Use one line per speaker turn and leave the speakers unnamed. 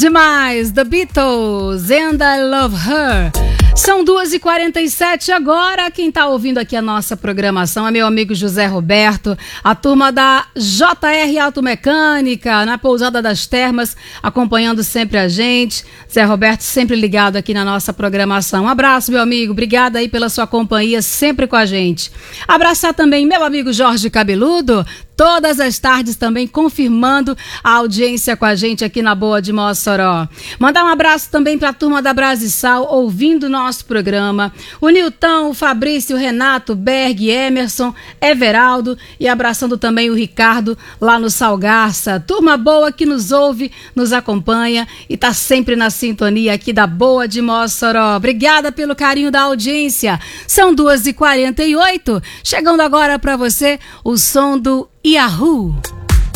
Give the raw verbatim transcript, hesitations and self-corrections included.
demais, The Beatles, and I Love Her. São duas e quarenta e sete agora. Quem está ouvindo aqui a nossa programação é meu amigo José Roberto, a turma da J R Automecânica, na Pousada das Termas, acompanhando sempre a gente. Zé Roberto sempre ligado aqui na nossa programação. Um abraço, meu amigo. Obrigada aí pela sua companhia, sempre com a gente. Abraçar também meu amigo Jorge Cabeludo, todas as tardes também confirmando a audiência com a gente aqui na Boa de Mossoró. Mandar um abraço também para a turma da Brasisal, ouvindo o nosso programa. O Nilton, o Fabrício, o Renato, Berg, Emerson, Everaldo e abraçando também o Ricardo lá no Salgarça. Turma boa que nos ouve, nos acompanha e está sempre na sintonia aqui da Boa de Mossoró. Obrigada pelo carinho da audiência. São duas e quarenta e oito. Chegando agora para você o som do Yahoo!